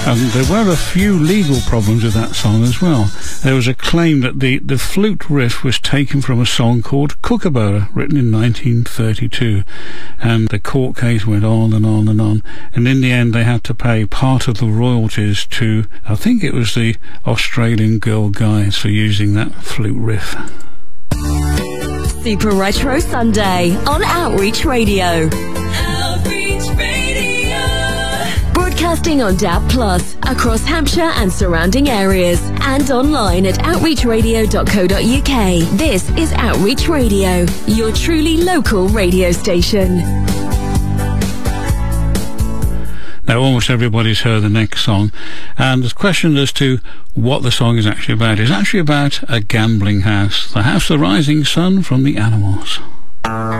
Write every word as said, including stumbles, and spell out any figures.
And there were a few legal problems with that song as well. There was a claim that the, the flute riff was taken from a song called Kookaburra, written in nineteen thirty-two. And the court case went on and on and on. And in the end, they had to pay part of the royalties to, I think it was the Australian Girl Guides, for using that flute riff. Super Retro Sunday on Outreach Radio. Broadcasting on D A B Plus across Hampshire and surrounding areas, and online at outreach radio dot co dot uk. This is Outreach Radio, your truly local radio station. Now, almost everybody's heard the next song, and there's questions as to what the song is actually about. It's actually about a gambling house, the House of the Rising Sun from the Animals.